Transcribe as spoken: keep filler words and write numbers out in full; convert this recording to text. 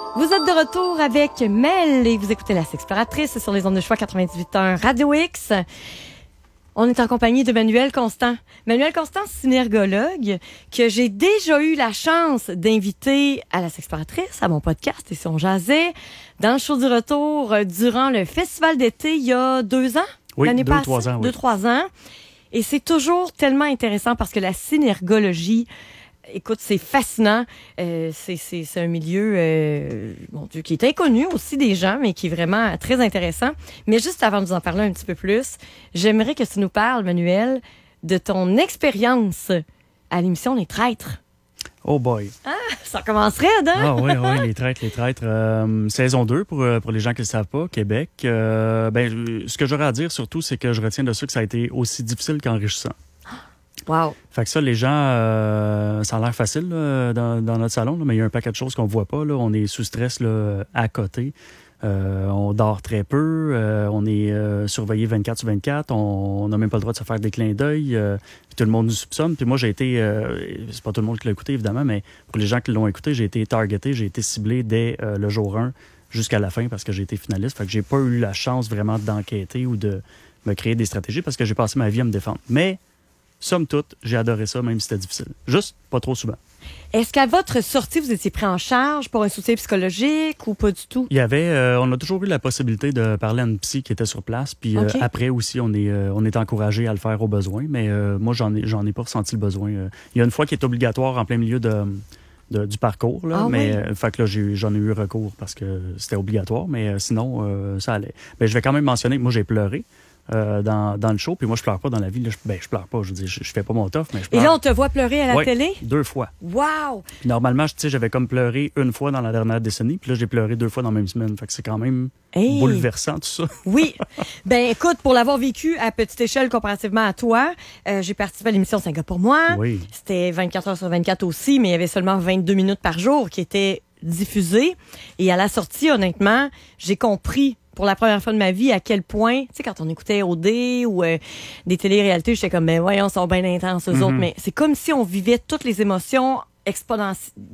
Vous êtes de retour avec Mel et vous écoutez La Sexploratrice sur les ondes de choix quatre-vingt-dix-huit point un Radio X. On est en compagnie de Manuel Constant. Manuel Constant, synergologue, que j'ai déjà eu la chance d'inviter à La Sexploratrice, à mon podcast, et si on jasait, dans le show du retour, euh, durant le festival d'été, il y a deux ans? Oui, l'année deux, passée, trois ans. Oui. Deux, trois ans. Et c'est toujours tellement intéressant parce que la synergologie, écoute, c'est fascinant. Euh, c'est, c'est, c'est un milieu, euh, mon Dieu, qui est inconnu aussi des gens, mais qui est vraiment très intéressant. Mais juste avant de nous en parler un petit peu plus, j'aimerais que tu nous parles, Manuel, de ton expérience à l'émission Les Traîtres. Oh boy. Ah, ça commencerait, hein? Ah oui, oui, Les Traîtres, Les Traîtres. Euh, saison deux, pour, pour les gens qui ne le savent pas, Québec. Euh, ben, ce que j'aurais à dire surtout, c'est que je retiens de ça que ça a été aussi difficile qu'enrichissant. Wow. Fait que ça, les gens, euh, ça a l'air facile là, dans, dans notre salon, là, mais il y a un paquet de choses qu'on voit pas. Là. On est sous stress là, à côté. Euh, on dort très peu. Euh, on est euh, surveillé vingt-quatre sur vingt-quatre. On n'a même pas le droit de se faire des clins d'œil. Euh, puis tout le monde nous soupçonne. Puis moi, j'ai été... Euh, c'est pas tout le monde qui l'a écouté, évidemment, mais pour les gens qui l'ont écouté, j'ai été targeté. J'ai été ciblé dès euh, le jour un jusqu'à la fin parce que j'ai été finaliste. Fait que j'ai pas eu la chance vraiment d'enquêter ou de me créer des stratégies parce que j'ai passé ma vie à me défendre. Mais... somme toute, j'ai adoré ça, même si c'était difficile. Juste pas trop souvent. Est-ce qu'à votre sortie, vous étiez pris en charge pour un soutien psychologique ou pas du tout? Il y avait, euh, on a toujours eu la possibilité de parler à une psy qui était sur place. Puis okay. euh, après aussi, on est, euh, on est encouragé à le faire au besoin. Mais euh, moi, j'en ai, j'en ai pas ressenti le besoin. Euh, il y a une fois qui est obligatoire en plein milieu de, de, du parcours. Là, ah, mais oui? euh, fait que là, j'ai, j'en ai eu recours parce que c'était obligatoire. Mais euh, sinon, euh, ça allait. Mais je vais quand même mentionner que moi, j'ai pleuré. Euh, dans, dans le show, puis moi, je pleure pas dans la vie. Là, je, ben, je pleure pas. Je veux dire, je, je fais pas mon tough, mais je pleure. Et là, on te voit pleurer à la ouais, télé? deux fois. Wow! Puis normalement, tu sais, j'avais comme pleuré une fois dans la dernière décennie, puis là, j'ai pleuré deux fois dans la même semaine. Fait que c'est quand même hey. bouleversant, tout ça. Oui. Ben, écoute, pour l'avoir vécu à petite échelle comparativement à toi, euh, j'ai participé à l'émission cinq gars pour moi. Oui. C'était vingt-quatre heures sur vingt-quatre aussi, mais il y avait seulement vingt-deux minutes par jour qui étaient diffusées. Et à la sortie, honnêtement, j'ai compris pour la première fois de ma vie, à quel point, tu sais, quand on écoutait O D ou euh, des télé-réalités, j'étais comme, ben voyons, ils sont bien intenses, eux mm-hmm. autres, mais c'est comme si on vivait toutes les émotions exponentielles,